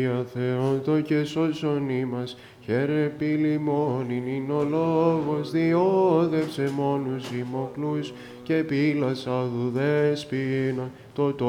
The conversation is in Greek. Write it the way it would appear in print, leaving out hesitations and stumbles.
Για Θεόν το και σώσον ημάς, χαίρε πυλημόνιν ειν ο λόγος, διόδευσε μόνους ημωκλούς και πύλας αδου δέσποινα, το